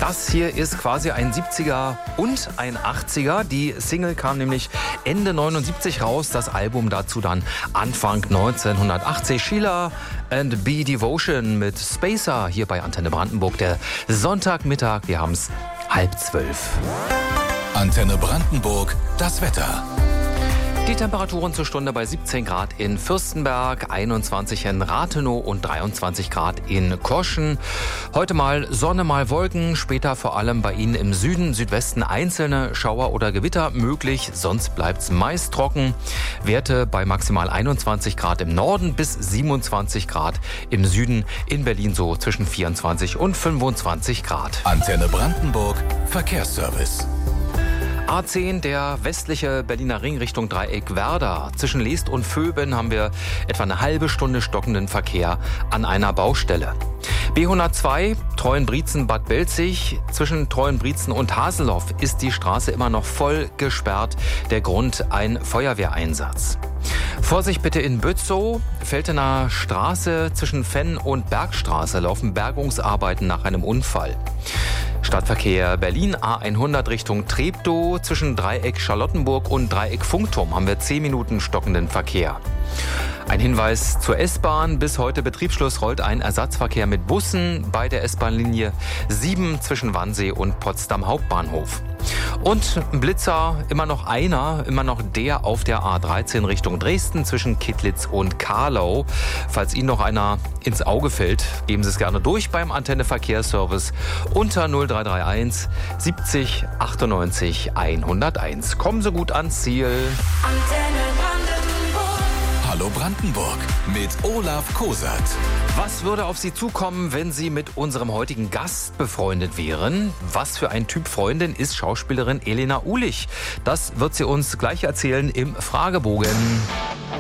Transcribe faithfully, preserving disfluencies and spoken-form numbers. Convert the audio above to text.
Das hier ist quasi ein siebziger und ein achtziger. Die Single kam nämlich Ende neunundsiebzig raus, das Album dazu dann Anfang neunzehnhundertachtzig. Sheila and B Devotion mit Spacer hier bei Antenne Brandenburg. Der Sonntagmittag, wir haben es halb zwölf. Antenne Brandenburg, das Wetter. Die Temperaturen zur Stunde bei siebzehn Grad in Fürstenberg, einundzwanzig in Rathenow und dreiundzwanzig Grad in Koschen. Heute mal Sonne, mal Wolken, später vor allem bei Ihnen im Süden, Südwesten einzelne Schauer oder Gewitter möglich, sonst bleibt's meist trocken. Werte bei maximal einundzwanzig Grad im Norden bis siebenundzwanzig Grad im Süden, in Berlin so zwischen vierundzwanzig und fünfundzwanzig Grad. Antenne Brandenburg, Verkehrsservice. A zehn, der westliche Berliner Ring Richtung Dreieck Werder. Zwischen Leest und Vöben haben wir etwa eine halbe Stunde stockenden Verkehr an einer Baustelle. B hundertzwei, Treuenbrietzen-Bad Belzig. Zwischen Treuenbrietzen und Haseloff ist die Straße immer noch voll gesperrt. Der Grund ein Feuerwehreinsatz. Vorsicht bitte in Bützow, Feltener Straße zwischen Fenn und Bergstraße laufen Bergungsarbeiten nach einem Unfall. Stadtverkehr Berlin A hundert Richtung Treptow. Zwischen Dreieck Charlottenburg und Dreieck Funkturm haben wir zehn Minuten stockenden Verkehr. Ein Hinweis zur S-Bahn. Bis heute Betriebsschluss rollt ein Ersatzverkehr mit Bussen bei der S-Bahn-Linie sieben zwischen Wannsee und Potsdam Hauptbahnhof. Und ein Blitzer, immer noch einer, immer noch der auf der A dreizehn Richtung Dresden zwischen Kittlitz und Karlau. Falls Ihnen noch einer ins Auge fällt, geben Sie es gerne durch beim Antenne Verkehrsservice unter null drei drei eins siebzig achtundneunzig hunderteins. Kommen Sie gut ans Ziel. Antenne Brandenburg. Hallo Brandenburg mit Olaf Kosert. Was würde auf Sie zukommen, wenn Sie mit unserem heutigen Gast befreundet wären? Was für ein Typ Freundin ist Schauspielerin Elena Ulich? Das wird sie uns gleich erzählen im Fragebogen.